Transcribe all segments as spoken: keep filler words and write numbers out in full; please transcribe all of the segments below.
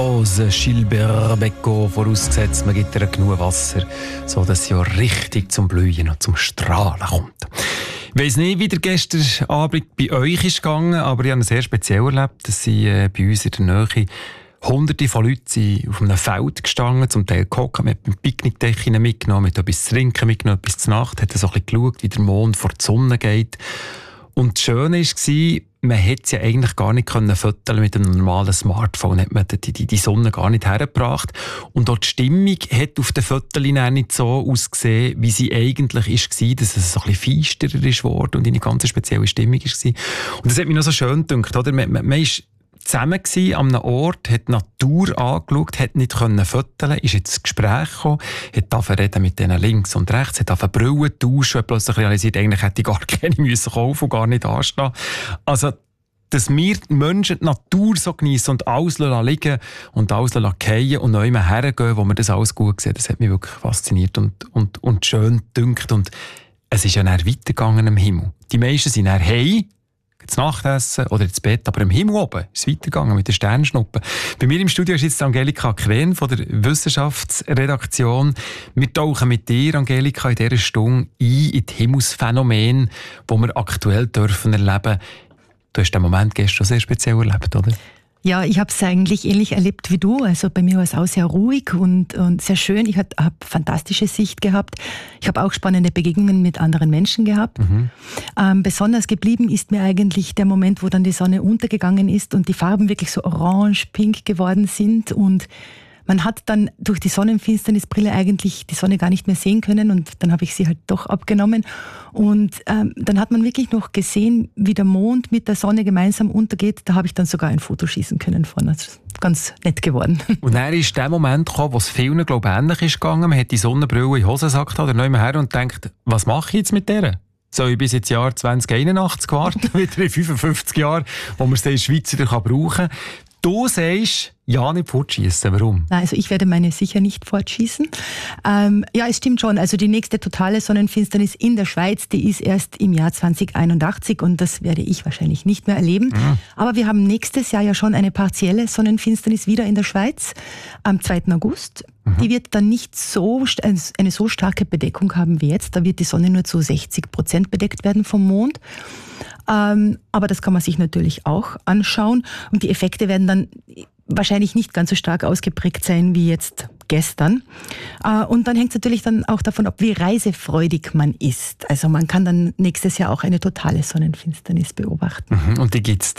Gilbert Becco, vorausgesetzt, man gibt ihr genug Wasser, sodass sie auch richtig zum Blühen und zum Strahlen kommt. Ich weiss nicht, wie der gestern Abend bei euch ist gegangen, aber ich habe es sehr speziell erlebt, dass sie äh, bei uns in der Nähe Hunderte von Leuten sind auf einem Feld gestanden, zum Teil gehockt, man hat ein Picknickdeck mitgenommen, man hat etwas zu trinken mitgenommen, etwas zur Nacht, hat so ein bisschen geschaut, wie der Mond vor die Sonne geht. Und das Schöne war, man hätte es ja eigentlich gar nicht fotografieren mit einem normalen Smartphone, hat man die, die, die Sonne gar nicht hergebracht. Und auch die Stimmung hat auf den Fotos nicht so ausgesehen, wie sie eigentlich war, dass es so ein bisschen feisterer ist worden und eine ganz spezielle Stimmung war. Und das hat mich noch so schön gedacht, oder? Man, man, man ist zusammen gewesen, an einem Ort, hat die Natur angeschaut, hat nicht können fotografieren, ist ins Gespräch gekommen, hat angefangen reden mit denen links und rechts, hat angefangen Brillen tauschen, hat plötzlich realisiert, eigentlich hätte ich gar keine müssen kaufen und gar nicht anstehen. Also, dass wir Menschen die Natur so geniessen und alles liegen und alles fallen und neu hergehen, wo wir das alles gut sehen, das hat mich wirklich fasziniert und, und, und schön gedünkt. Und es ist ja dann weitergegangen im Himmel. Die meisten sind dann heim, ins Nachtessen oder ins Bett, aber im Himmel oben ist es weitergegangen mit den Sternschnuppen. Bei mir im Studio ist jetzt Angelika Kren von der Wissenschaftsredaktion. Wir tauchen mit dir, Angelika, in dieser Stunde ein in die Himmelsphänomene, die wir aktuell dürfen erleben. Du hast den Moment gestern sehr speziell erlebt, oder? Ja, ich habe es eigentlich ähnlich erlebt wie du. Also bei mir war es auch sehr ruhig und, und sehr schön. Ich habe fantastische Sicht gehabt. Ich habe auch spannende Begegnungen mit anderen Menschen gehabt. Mhm. Ähm, besonders geblieben ist mir eigentlich der Moment, wo dann die Sonne untergegangen ist und die Farben wirklich so orange-pink geworden sind und man hat dann durch die Sonnenfinsternisbrille eigentlich die Sonne gar nicht mehr sehen können und dann habe ich sie halt doch abgenommen und ähm, dann hat man wirklich noch gesehen, wie der Mond mit der Sonne gemeinsam untergeht. Da habe ich dann sogar ein Foto schießen können von. Das ist ganz nett geworden. Und dann ist der Moment gekommen, wo es vielen, glaube ich, ähnlich ist gegangen. Man hat die Sonnenbrille in den Hosensack oder neu her und denkt, was mache ich jetzt mit der? Soll ich bis ins Jahr zwanzig einundachtzig warten, wieder in fünfundfünfzig Jahren, wo man es in der Schweiz wieder brauchen kann? Du sagst, ja, nicht fortschießen. Warum? Nein, also ich werde meine sicher nicht fortschießen. Ähm, ja, es stimmt schon. Also die nächste totale Sonnenfinsternis in der Schweiz, die ist erst im Jahr zwanzig einundachtzig und das werde ich wahrscheinlich nicht mehr erleben. Mhm. Aber wir haben nächstes Jahr ja schon eine partielle Sonnenfinsternis wieder in der Schweiz am zweiten August. Mhm. Die wird dann nicht so eine so starke Bedeckung haben wie jetzt. Da wird die Sonne nur zu sechzig Prozent bedeckt werden vom Mond. Ähm, aber das kann man sich natürlich auch anschauen. Und die Effekte werden dann wahrscheinlich nicht ganz so stark ausgeprägt sein wie jetzt gestern. Und dann hängt es natürlich dann auch davon ab, wie reisefreudig man ist. Also man kann dann nächstes Jahr auch eine totale Sonnenfinsternis beobachten. Und die gibt es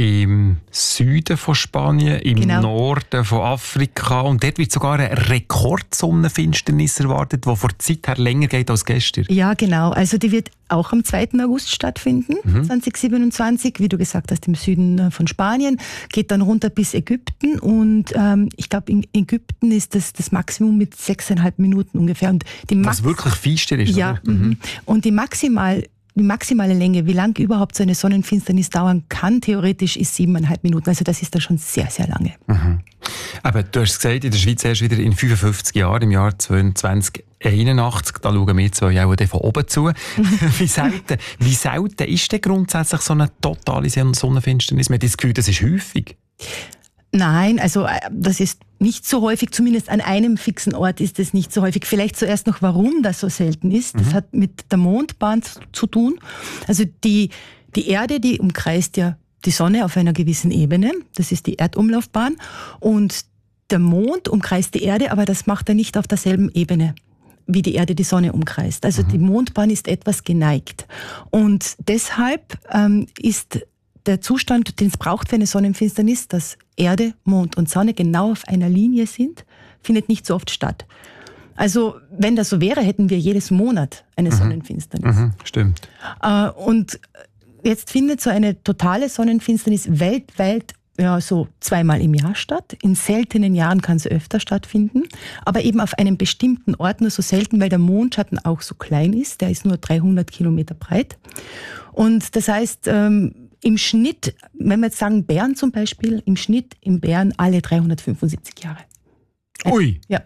im Süden von Spanien, im genau. Norden von Afrika. Und dort wird sogar eine Rekordsonnenfinsternis erwartet, die vor der Zeit her länger geht als gestern. Ja, genau. Also die wird auch am zweiten August stattfinden, mhm. zwanzig siebenundzwanzig, wie du gesagt hast, im Süden von Spanien. Geht dann runter bis Ägypten. Und ähm, ich glaube, in Ägypten ist das das Maximum mit sechseinhalb Minuten ungefähr. Und die Was Max- wirklich feister ist, ja, oder? Mhm. Und die, maximal, die maximale Länge, wie lang überhaupt so eine Sonnenfinsternis dauern kann, theoretisch ist siebeneinhalb Minuten. Also das ist dann schon sehr, sehr lange. Mhm. Aber du hast gesagt, in der Schweiz erst wieder in fünfundfünfzig Jahren, im Jahr zwanzig einundachtzig, da schauen wir zwei auch von oben zu. wie, selten, wie selten ist denn grundsätzlich so eine totale Sonnenfinsternis? Man hat das Gefühl, das ist häufig. Nein, also das ist nicht so häufig, zumindest an einem fixen Ort ist es nicht so häufig. Vielleicht zuerst noch, warum das so selten ist. Das mhm. hat mit der Mondbahn zu, zu tun. Also die, die Erde, die umkreist ja die Sonne auf einer gewissen Ebene. Das ist die Erdumlaufbahn. Und der Mond umkreist die Erde, aber das macht er nicht auf derselben Ebene, wie die Erde die Sonne umkreist. Also mhm. die Mondbahn ist etwas geneigt. Und deshalb ähm, ist der Zustand, den es braucht für eine Sonnenfinsternis, dass Erde, Mond und Sonne genau auf einer Linie sind, findet nicht so oft statt. Also wenn das so wäre, hätten wir jedes Monat eine mhm. Sonnenfinsternis. Mhm, stimmt. Äh, und jetzt findet so eine totale Sonnenfinsternis weltweit ja, so zweimal im Jahr statt. In seltenen Jahren kann es öfter stattfinden, aber eben auf einem bestimmten Ort nur so selten, weil der Mondschatten auch so klein ist. Der ist nur dreihundert Kilometer breit. Und das heißt, ähm, im Schnitt, wenn wir jetzt sagen Bern zum Beispiel, im Schnitt in Bern alle dreihundertfünfundsiebzig Jahre. Ui! Ja.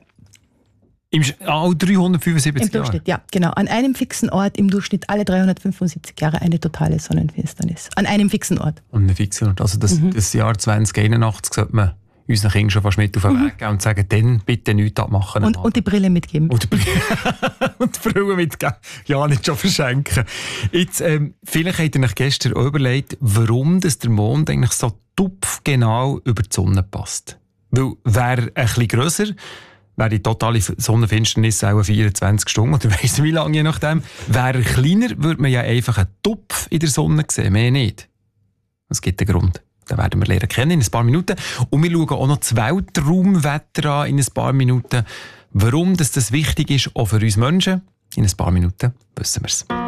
Im oh, dreihundertfünfundsiebzig Im Durchschnitt, Jahre. Ja, genau. An einem fixen Ort im Durchschnitt alle dreihundertfünfundsiebzig Jahre eine totale Sonnenfinsternis. An einem fixen Ort. An einem fixen Ort. Also das, mhm. das Jahr zwanzig einundachtzig sollte man unseren Kindern schon fast mit auf den Weg geben und sagen, dann bitte nichts abmachen. Und, und die Brille mitgeben. Und die Brille, und die Brille mitgeben. Ja, nicht schon verschenken. Jetzt, ähm, vielleicht habt ihr euch gestern auch überlegt, warum das der Mond eigentlich so tupfgenau über die Sonne passt. Weil, wäre ein bisschen grösser, wäre die totale Sonnenfinsternis auch vierundzwanzig Stunden, oder weiss wie lange je nachdem. Wäre er kleiner, würde man ja einfach einen Tupf in der Sonne sehen, mehr nicht. Es gibt einen Grund. Den werden wir lernen kennen in ein paar Minuten. Und wir schauen auch noch das Weltraumwetter an in ein paar Minuten. Warum das, das wichtig ist, auch für uns Menschen, in ein paar Minuten wissen wir es.